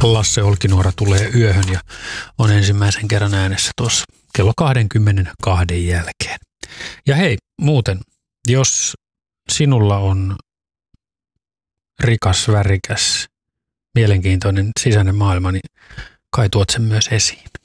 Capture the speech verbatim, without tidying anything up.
Lasse Olkinuora tulee yöhön ja on ensimmäisen kerran äänessä tuossa kello kaksikymmentäkaksi jälkeen. Ja hei, muuten, jos sinulla on rikas, värikäs, mielenkiintoinen sisäinen maailma, niin kai tuot sen myös esiin.